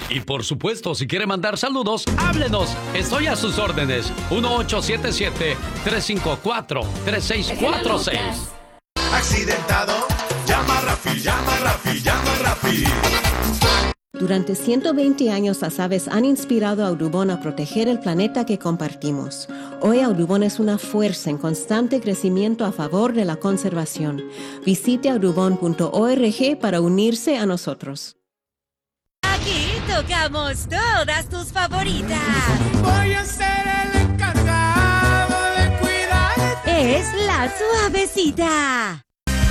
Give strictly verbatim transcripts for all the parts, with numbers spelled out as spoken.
Y por supuesto, si quiere mandar saludos, háblenos. Estoy a sus órdenes. uno ocho siete siete, tres cinco cuatro, tres seis cuatro seis. Accidentado, llama a Rafi, llama a Rafi, llama a Rafi. Durante ciento veinte años las aves han inspirado a Audubon a proteger el planeta que compartimos. Hoy Audubon es una fuerza en constante crecimiento a favor de la conservación. Visite audubon punto org para unirse a nosotros. Aquí tocamos todas tus favoritas. Voy a ser el encargado de cuidarte. Es La Suavecita.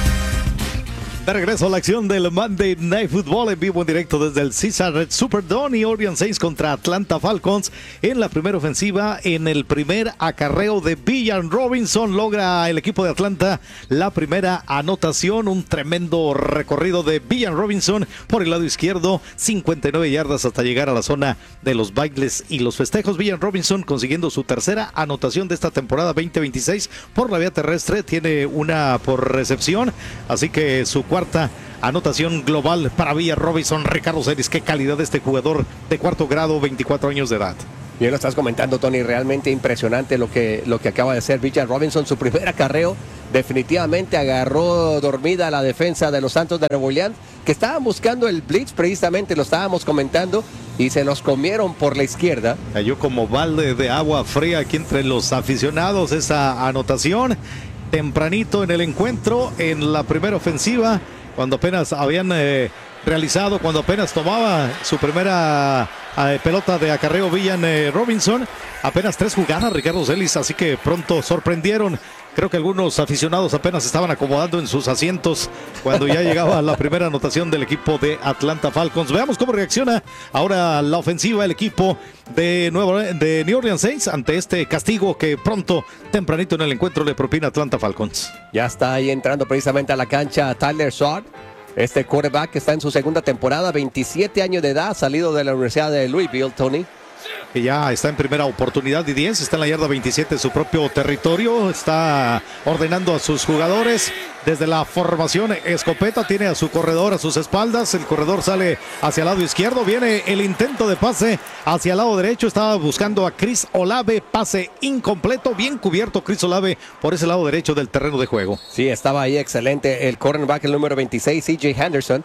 De regreso a la acción del Monday Night Football en vivo en directo desde el Caesars Red Superdome. New Orleans Saints contra Atlanta Falcons en la primera ofensiva. En el primer acarreo de Villan Robinson logra el equipo de Atlanta la primera anotación. Un tremendo recorrido de Villan Robinson por el lado izquierdo, cincuenta y nueve yardas hasta llegar a la zona de los bailes y los festejos. Villan Robinson consiguiendo su tercera anotación de esta temporada veinte veintiséis por la vía terrestre. Tiene una por recepción, así que su cuarta anotación global para Villan Robinson. Ricardo Celis, qué calidad de este jugador de cuarto grado, veinticuatro años de edad. Bien lo estás comentando, Tony, realmente impresionante lo que, lo que acaba de hacer Villan Robinson. Su primer acarreo definitivamente agarró dormida a la defensa de los Santos de Nueva Orleans, que estaban buscando el blitz, precisamente lo estábamos comentando, y se los comieron por la izquierda. Cayó como balde de agua fría aquí entre los aficionados esa anotación. Tempranito en el encuentro, en la primera ofensiva, cuando apenas habían eh, realizado, cuando apenas tomaba su primera eh, pelota de acarreo Villan eh, Robinson, apenas tres jugadas, Ricardo Celis, así que pronto sorprendieron. Creo que algunos aficionados apenas estaban acomodando en sus asientos cuando ya llegaba la primera anotación del equipo de Atlanta Falcons. Veamos cómo reacciona ahora la ofensiva, el equipo de, Nuevo, de New Orleans Saints ante este castigo que pronto, tempranito en el encuentro, le propina Atlanta Falcons. Ya está ahí entrando precisamente a la cancha Tyler Shaw. Este quarterback que está en su segunda temporada, veintisiete años de edad, salido de la Universidad de Louisville, Tony. Que ya está en primera oportunidad y diez, está en la yarda veintisiete de su propio territorio, está ordenando a sus jugadores desde la formación escopeta, tiene a su corredor a sus espaldas, el corredor sale hacia el lado izquierdo, viene el intento de pase hacia el lado derecho, estaba buscando a Chris Olave, pase incompleto, bien cubierto Chris Olave por ese lado derecho del terreno de juego. Sí, estaba ahí excelente el cornerback, el número veintiséis, C J Henderson.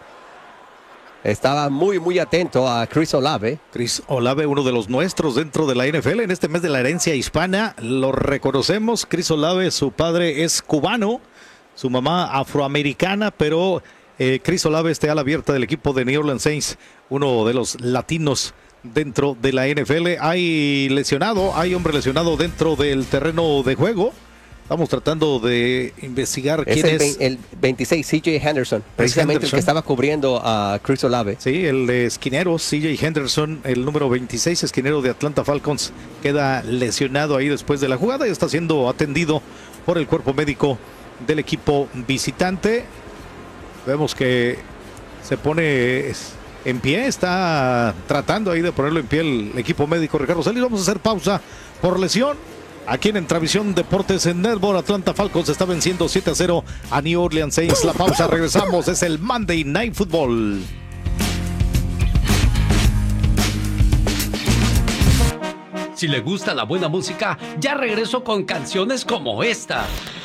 Estaba muy, muy atento a Chris Olave. Chris Olave, uno de los nuestros dentro de la N F L en este mes de la herencia hispana. Lo reconocemos. Chris Olave, su padre es cubano, su mamá afroamericana, pero eh, Chris Olave está a la abierta del equipo de New Orleans Saints, uno de los latinos dentro de la N F L. Hay lesionado, hay hombre lesionado dentro del terreno de juego. Estamos tratando de investigar quién es. El, es. el veintiséis, C J Henderson, precisamente Henderson, el que estaba cubriendo a Chris Olave. Sí, el esquinero, C J Henderson, el número veintiséis, esquinero de Atlanta Falcons, queda lesionado ahí después de la jugada y está siendo atendido por el cuerpo médico del equipo visitante. Vemos que se pone en pie, está tratando ahí de ponerlo en pie el equipo médico Ricardo Celis. Vamos a hacer pausa por lesión. Aquí en Entravisión Deportes en Network, Atlanta Falcons está venciendo siete a cero a New Orleans Saints. La pausa, regresamos, es el Monday Night Football. Si le gusta la buena música, ya regreso con canciones como esta.